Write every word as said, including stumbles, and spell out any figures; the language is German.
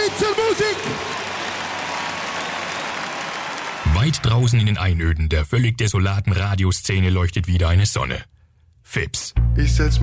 Rätselmusik! Weit draußen in den Einöden der völlig desolaten Radioszene leuchtet wieder eine Sonne. Fips. Ich setz